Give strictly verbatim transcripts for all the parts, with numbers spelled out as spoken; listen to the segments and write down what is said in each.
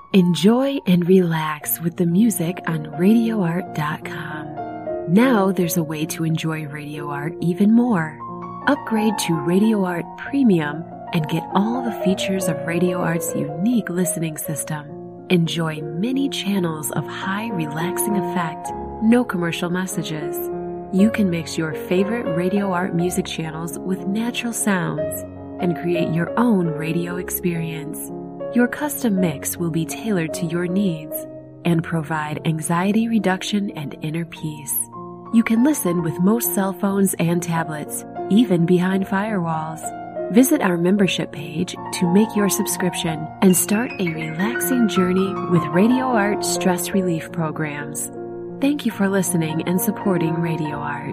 Enjoy and relax with the music on radio art dot com. Now there's a way to enjoy Radio Art even more. Upgrade to Radio Art Premium and get all the features of Radio Art's unique listening system. Enjoy many channels of high relaxing effect, no commercial messages. You can mix your favorite Radio Art music channels with natural sounds and create your own radio experience. Your custom mix will be tailored to your needs and provide anxiety reduction and inner peace. You can listen with most cell phones and tablets, even behind firewalls. Visit our membership page to make your subscription and start a relaxing journey with Radio Art stress relief programs. Thank you for listening and supporting Radio Art.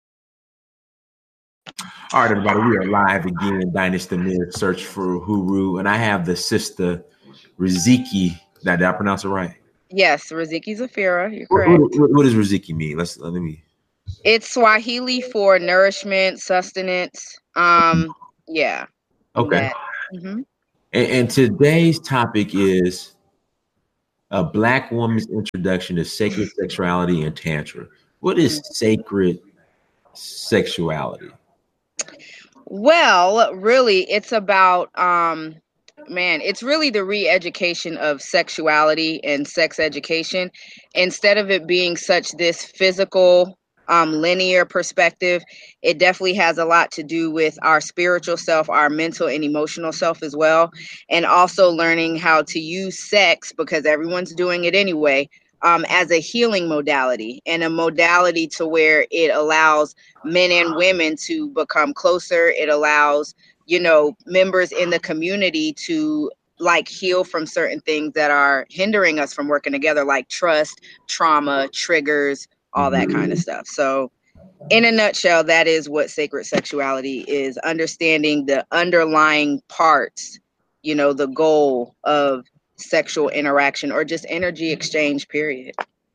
All right, everybody, we are live again. Dynasty Mir, Search for Uhuru, and I have the sister Riziki. Did I pronounce it right? Yes, Riziki Zafira. You're correct. What, what, what does Riziki mean? Let's let me. It's Swahili for nourishment, sustenance. Um, yeah. Okay. Mm-hmm. And, and today's topic is a Black woman's introduction to sacred sexuality and tantra. What is sacred sexuality? Well, really, it's about, um, man, it's really the re-education of sexuality and sex education. Instead of it being such this physical, um, linear perspective, it definitely has a lot to do with our spiritual self, our mental and emotional self as well. And also learning how to use sex, because everyone's doing it anyway, Um, as a healing modality and a modality to where it allows men and women to become closer. It allows, you know, members in the community to like heal from certain things that are hindering us from working together, like trust, trauma, triggers, all that kind of stuff. So in a nutshell, that is what sacred sexuality is: understanding the underlying parts, you know, the goal of sexual interaction or just energy exchange, period.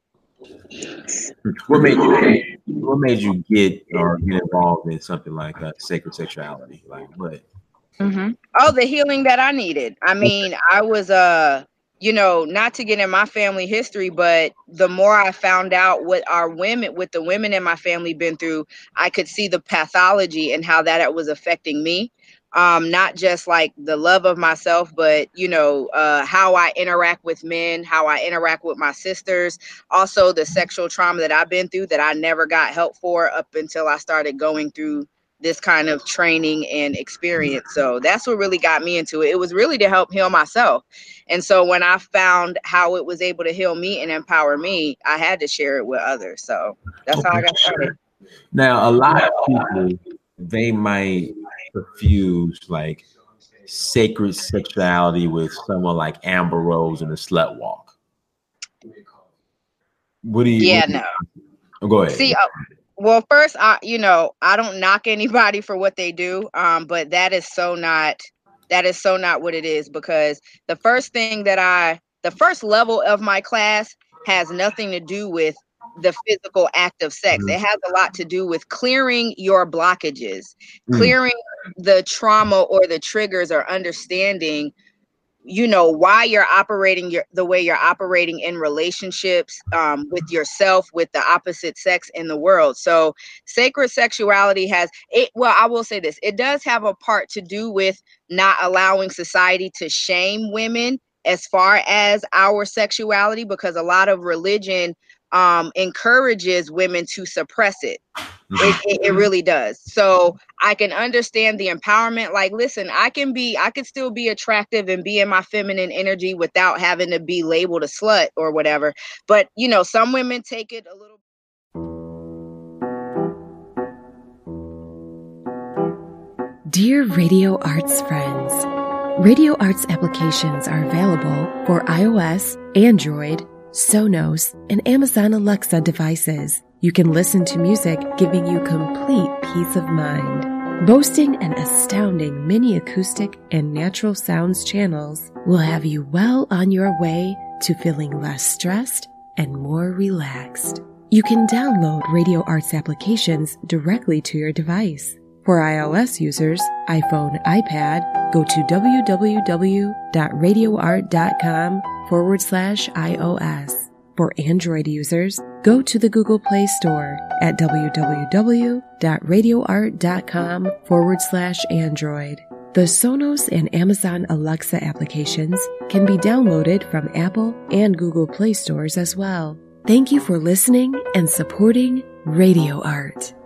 What made you what made you get or get involved in something like uh, sacred sexuality? Like what? Mm-hmm. Oh, the healing that I needed. I mean, I was uh you know, not to get in my family history, but the more I found out what our women, what the women in my family been through, I could see the pathology and how that it was affecting me. Um, not just like the love of myself, but, you know, uh, how I interact with men, how I interact with my sisters, also the sexual trauma that I've been through that I never got help for up until I started going through this kind of training and experience. So that's what really got me into it. It was really to help heal myself. And so when I found how it was able to heal me and empower me, I had to share it with others. So that's how I got started. Now, a lot of people, they might confuse like sacred sexuality with someone like Amber Rose and the Slut Walk. What do you? Yeah, what do you, no. Oh, go ahead. See, uh, well, first, I, you know, I don't knock anybody for what they do, um, but that is so not, that is so not what it is, because the first thing that I, the first level of my class has nothing to do with the physical act of sex. Mm-hmm. It has a lot to do with clearing your blockages, mm-hmm. clearing the trauma or the triggers, or understanding, you know, why you're operating your, the way you're operating in relationships, um, with yourself, with the opposite sex in the world. So sacred sexuality has it. Well, I will say this. It does have a part to do with not allowing society to shame women as far as our sexuality, because a lot of religion um, encourages women to suppress it. It, it, it really does. So I can understand the empowerment. Like, listen, I can be, I can still be attractive and be in my feminine energy without having to be labeled a slut or whatever. But, you know, some women take it a little. Dear Radio Arts friends, Radio Arts applications are available for iOS, Android, Sonos, and Amazon Alexa devices. You can listen to music giving you complete peace of mind. Boasting an astounding mini acoustic and natural sounds channels will have you well on your way to feeling less stressed and more relaxed. You can download Radio Arts applications directly to your device. For iOS users, iPhone, iPad, go to www.radioart.com forward slash iOS. For Android users, go to the Google Play Store at www.radioart.com forward slash Android. The Sonos and Amazon Alexa applications can be downloaded from Apple and Google Play stores as well. Thank you for listening and supporting Radio Art.